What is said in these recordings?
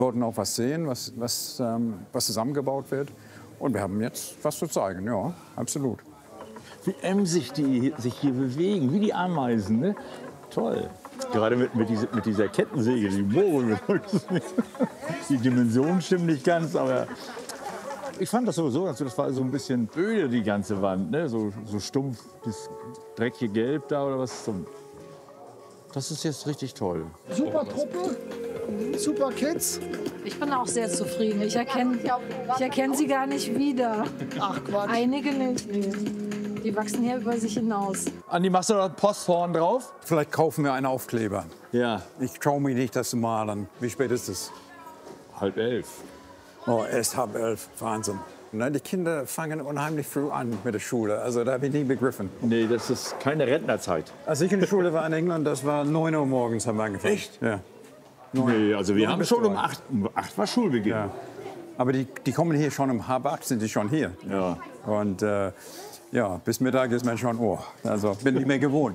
Wir wollten auch was sehen, was zusammengebaut wird. Und wir haben jetzt was zu zeigen, ja, absolut. Wie emsig die sich hier bewegen, wie die Ameisen, ne? Toll. Gerade mit dieser Kettensäge, die Bohren. Die Dimensionen stimmen nicht ganz, aber ich fand das sowieso, also das war so ein bisschen öde, die ganze Wand, ne? So stumpf, das dreckige Gelb da oder was. Das ist jetzt richtig toll. Super Truppe, super Kids. Ich bin auch sehr zufrieden. Ich erkenne sie gar nicht wieder. Ach Quatsch. Einige nicht. Nee. Die wachsen hier über sich hinaus. Andi, machst du da Post vorn drauf? Vielleicht kaufen wir einen Aufkleber. Ja. Ich traue mich nicht, das zu malen. Wie spät ist es? 10:30. Oh, erst 10:30. Wahnsinn. Na, die Kinder fangen unheimlich früh an mit der Schule. Also da habe ich nie begriffen. Nee, das ist keine Rentnerzeit. Als ich in der Schule war in England, das war 9 Uhr morgens haben wir angefangen. Echt? Ja. Nee, also wir 9 haben bis schon 3. um 8 war Schulbeginn. Ja. Aber die kommen hier schon um 7:30, sind die schon hier. Ja. Und ja, bis Mittag ist man schon, also bin nicht mehr gewohnt.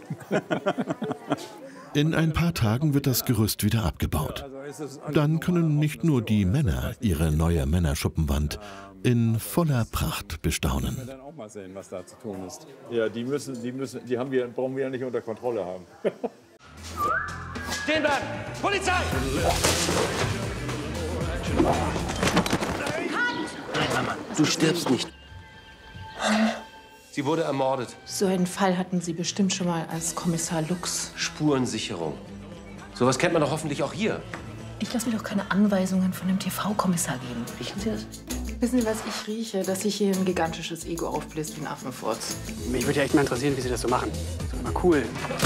In ein paar Tagen wird das Gerüst wieder abgebaut. Dann können nicht nur die Männer ihre neue Männerschuppenwand in voller Pracht bestaunen. Wir dann auch mal sehen, was da zu tun ist. Ja, die brauchen wir ja nicht unter Kontrolle haben. Stehen bleiben! Polizei! Du stirbst nicht. Sie wurde ermordet. So einen Fall hatten Sie bestimmt schon mal als Kommissar Lux. Spurensicherung. Sowas kennt man doch hoffentlich auch hier. Ich lasse mir doch keine Anweisungen von dem TV-Kommissar geben. Riechen Sie das? Wissen Sie, was ich rieche? Dass sich hier ein gigantisches Ego aufbläst wie ein Affenfurz. Mich würde ja echt mal interessieren, wie Sie das so machen. Das ist mal cool.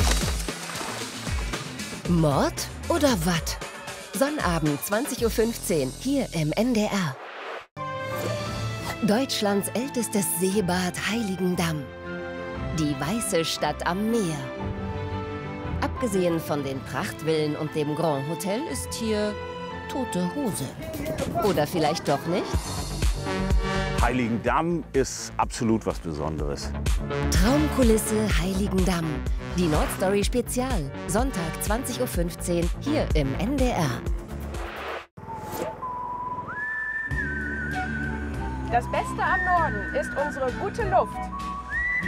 Mord oder Watt? Sonnabend 20:15 Uhr hier im NDR. Deutschlands ältestes Seebad Heiligendamm. Die weiße Stadt am Meer. Abgesehen von den Prachtvillen und dem Grand Hotel ist hier tote Hose. Oder vielleicht doch nicht? Heiligendamm ist absolut was Besonderes. Traumkulisse Heiligendamm. Die Nordstory Spezial. Sonntag 20:15 Uhr hier im NDR. Das Beste am Norden ist unsere gute Luft.